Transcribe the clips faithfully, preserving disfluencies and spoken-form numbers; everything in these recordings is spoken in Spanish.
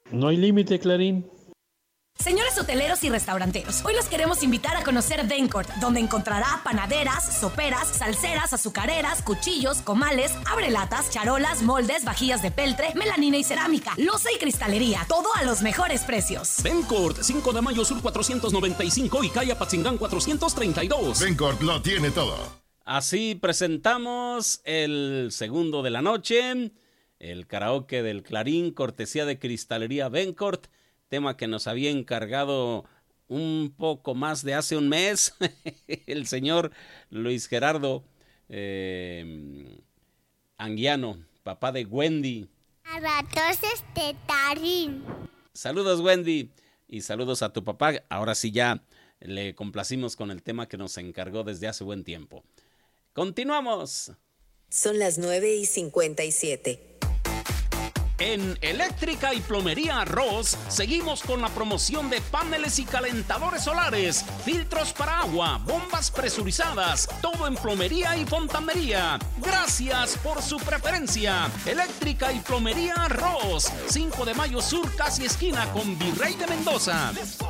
No hay límite, Clarín. Señores hoteleros y restauranteros, hoy los queremos invitar a conocer Bencourt, donde encontrará panaderas, soperas, salseras, azucareras, cuchillos, comales, abrelatas, charolas, moldes, vajillas de peltre, melanina y cerámica, loza y cristalería, todo a los mejores precios. Bencourt, cinco de mayo Sur cuatrocientos noventa y cinco y calle Apatzingán cuatrocientos treinta y dos. Bencourt lo tiene todo. Así presentamos el segundo de la noche, el karaoke del Clarín, cortesía de Cristalería Bencourt. Tema que nos había encargado un poco más de hace un mes el señor Luis Gerardo eh, Anguiano, papá de Wendy. Entonces de Tarín. Saludos, Wendy, y saludos a tu papá. Ahora sí ya le complacimos con el tema que nos encargó desde hace buen tiempo. Continuamos. Son las nueve y cincuenta y siete. En Eléctrica y Plomería Arroz seguimos con la promoción de paneles y calentadores solares, filtros para agua, bombas presurizadas, todo en plomería y fontanería. Gracias por su preferencia. Eléctrica y Plomería Arroz, cinco de mayo Sur, casi esquina con Virrey de Mendoza.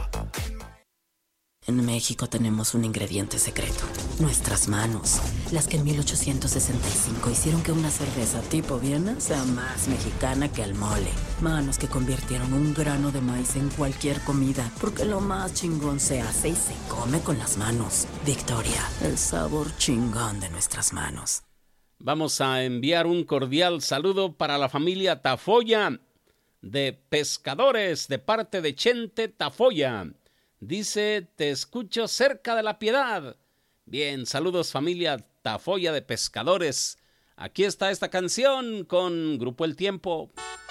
En México tenemos un ingrediente secreto, nuestras manos, las que en mil ochocientos sesenta y cinco hicieron que una cerveza tipo Viena sea más mexicana que el mole. Manos que convirtieron un grano de maíz en cualquier comida, porque lo más chingón se hace y se come con las manos. Victoria, el sabor chingón de nuestras manos. Vamos a enviar un cordial saludo para la familia Tafoya de Pescadores, de parte de Chente Tafoya. Dice, te escucho cerca de La Piedad. Bien, saludos familia Tafoya de Pescadores. Aquí está esta canción con Grupo El Tiempo.